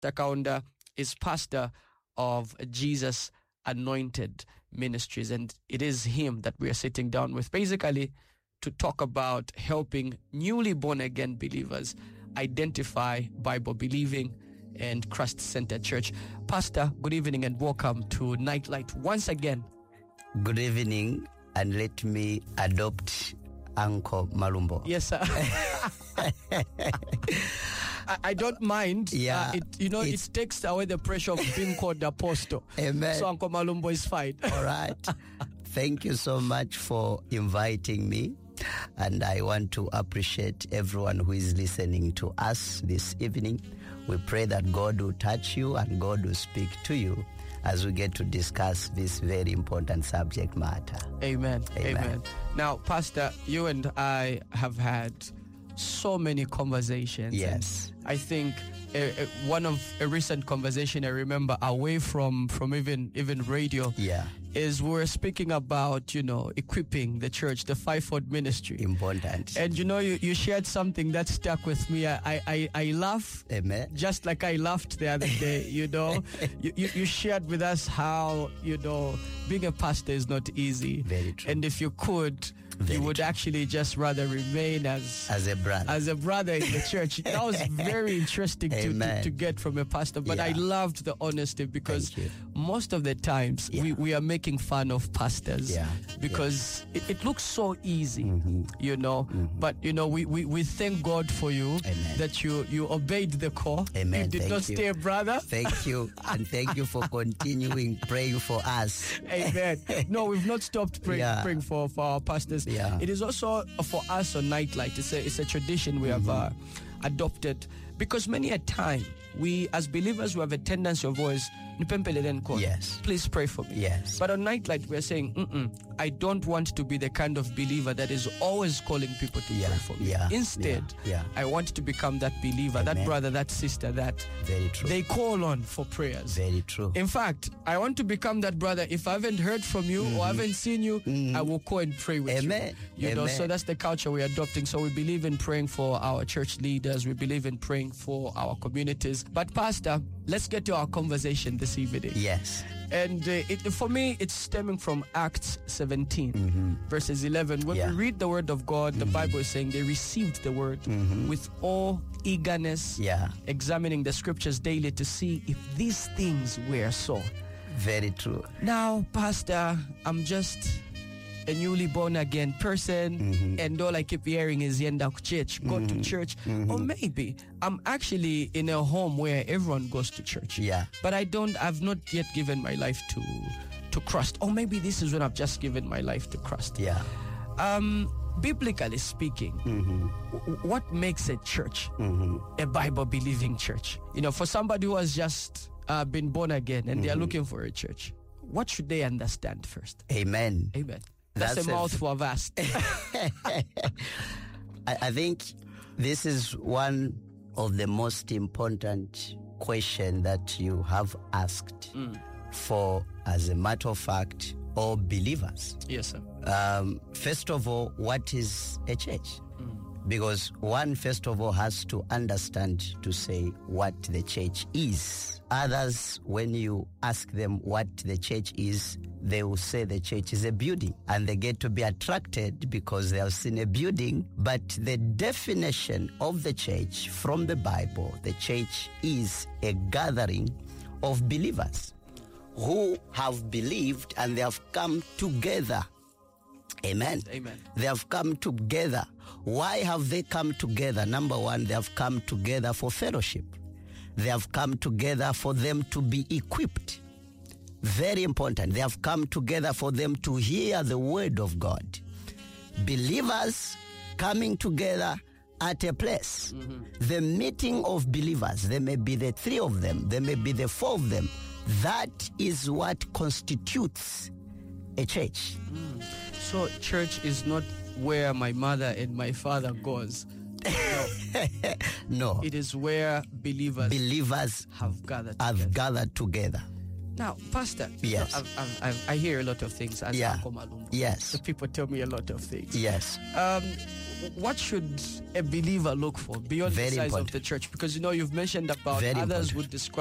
Kaunda is pastor of Jesus Anointed Ministries, and it is him that we are sitting down with, basically to talk about helping newly born again believers identify Bible-believing and Christ-centered church. Pastor, good evening and welcome to Nightlight once again. Good evening, and let me adopt Uncle Malumbo. Yes, sir. I don't mind. Yeah, it takes away the pressure of being called the apostle. Amen. So Uncle Malumbo is fine. All right. Thank you so much for inviting me. And I want to appreciate everyone who is listening to us this evening. We pray that God will touch you and God will speak to you as we get to discuss this very important subject matter. Amen. Amen. Now, Pastor, you and I have had so many conversations. Yes. I think one of a recent conversation I remember away from even radio. Yeah. Is we're speaking about, equipping the church, the fivefold ministry. Important. And you shared something that stuck with me. I laugh. Amen. Just like I laughed the other day, you shared with us how, being a pastor is not easy. Very true. And if you could, you would actually just rather remain as a brother in the church. That was very interesting to get from a pastor. But I loved the honesty, because most of the times we are making fun of pastors because it looks so easy, But we thank God for you. Amen. That you obeyed the call. Amen. You did not stay a brother. Thank you, and thank you for continuing praying for us. Amen. No, we've not stopped praying for our pastors. Yeah. It is also for us on Nightlight. It's a tradition we have adopted, because many a time we as believers we have a tendency of always yes, please pray for me. Yes. But on Nightlight we are saying I don't want to be the kind of believer that is always calling people to pray for me. Instead, I want to become that believer, Amen, that brother, that sister that very true, they call on for prayers. Very true. In fact, I want to become that brother. If I haven't heard from you or I haven't seen you, I will call and pray with Amen. you. So that's the culture we're adopting. So we believe in praying for our church leaders. We believe in praying for our communities. But Pastor, let's get to our conversation this evening. Yes. And for me, it's stemming from Acts 17, verses 11. When we read the word of God, the Bible is saying they received the word with all eagerness, examining the scriptures daily to see if these things were so. Very true. Now, Pastor, I'm just a newly born again person, and all I keep hearing is yenda church, go to church. Or maybe I'm actually in a home where everyone goes to church. Yeah. But I've not yet given my life to Christ. Or maybe this is when I've just given my life to Christ. Yeah. Biblically speaking, what makes a church a Bible-believing church? For somebody who has just been born again and they are looking for a church, what should they understand first? Amen. Amen. That's a mouthful of asked. I think this is one of the most important questions that you have asked for, as a matter of fact, all believers. Yes, sir. First of all, what is a church? Because one, first of all, has to understand to say what the church is. Others, when you ask them what the church is, they will say the church is a building. And they get to be attracted because they have seen a building. But the definition of the church from the Bible, the church is a gathering of believers who have believed and they have come together. Amen. Amen. They have come together. Why have they come together? Number one, they have come together for fellowship. They have come together for them to be equipped. Very important. They have come together for them to hear the word of God. Believers coming together at a place. The meeting of believers, there may be the three of them, there may be the four of them. That is what constitutes a church. So church is not where my mother and my father goes. No. It is where believers have gathered together. Now, Pastor, Yes. I hear a lot of things as Yeah. Uncle Malumbu. Yes. So people tell me a lot of things. Yes. What should a believer look for beyond Very the size important. of the church? Because, you've mentioned about Very others important. would describe